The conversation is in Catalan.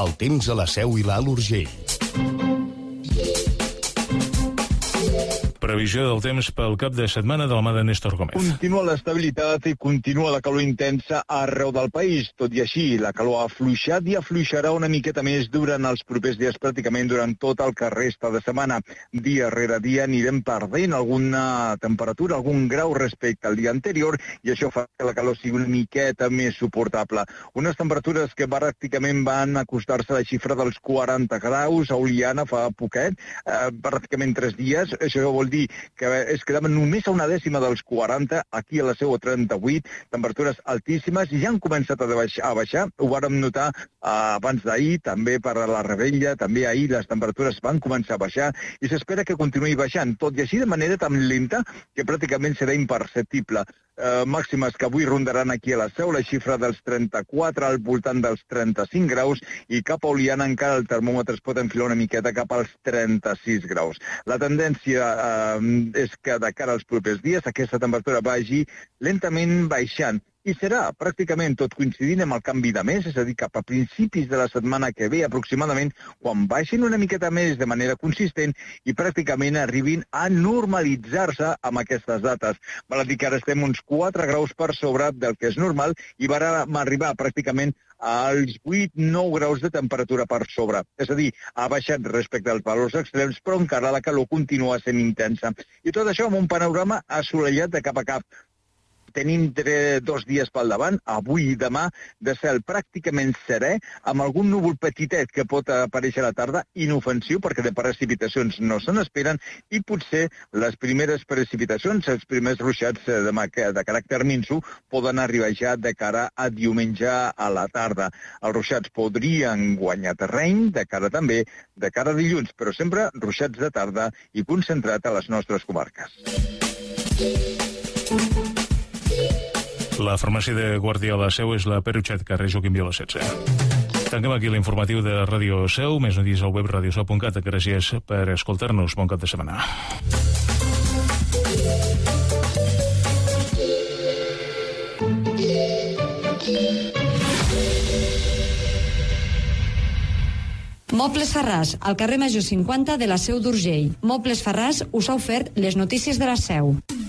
El temps a la Seu i l'Alt Urgell. Previsió del temps pel cap de setmana de la mà de Néstor Gómez. Continua l'estabilitat i continua la calor intensa arreu del país. Tot i així, la calor ha afluixat i afluixarà una miqueta més durant els propers dies, pràcticament durant tot el que resta de setmana. Dia rere dia anirem perdent alguna temperatura, algun grau respecte al dia anterior, i això fa que la calor sigui una miqueta més suportable. Unes temperatures que pràcticament van acostar-se a la xifra dels 40 graus a Oliana fa poquet, pràcticament 3 dies. Això vol dir que es quedaven només a una dècima dels 40, aquí a la Seu 38, temperatures altíssimes, i ja han començat a baixar. Ho vàrem notar abans d'ahir, també per a la Rebella, també ahir les temperatures van començar a baixar, i s'espera que continuï baixant, tot i així de manera tan lenta que pràcticament serà imperceptible. Màximes que avui rondaran aquí a la Seu, la xifra dels 34 al voltant dels 35 graus, i cap a Oliana encara el termòmetre es pot enfilar una miqueta cap als 36 graus. La tendència és que de cara als propers dies aquesta temperatura vagi lentament baixant, i serà pràcticament tot coincidint amb el canvi de mes, és a dir, cap a principis de la setmana que ve aproximadament, quan baixin una miqueta més de manera consistent i pràcticament arribin a normalitzar-se amb aquestes dates. Val a dir que ara estem uns 4 graus per sobre del que és normal i vàrem arribar pràcticament als 8-9 graus de temperatura per sobre. És a dir, ha baixat respecte als valors extrems, però encara la calor continua sent intensa. I tot això amb un panorama assolellat de cap a cap. Tenim 2 dies pel davant, avui i demà, de cel pràcticament serè, amb algun núvol petitet que pot aparèixer a la tarda, inofensiu, perquè de precipitacions no se n'esperen, i potser les primeres precipitacions, els primers ruixats de caràcter minso, poden arribar ja de cara a diumenge a la tarda. Els ruixats podrien guanyar terreny de cara també, de cara a dilluns, però sempre ruixats de tarda i concentrat a les nostres comarques. La farmàcia de Guàrdia a la Seu és la Perutxet, carrer Joaquim Viola 16. Tanquem aquí l'informatiu de Ràdio Seu. Més notícies al web radioseu.cat. Gràcies per escoltar-nos. Bon cap de setmana. Mobles Farràs, al carrer Major 50 de la Seu d'Urgell. Mobles Farràs us ha ofert les notícies de la Seu.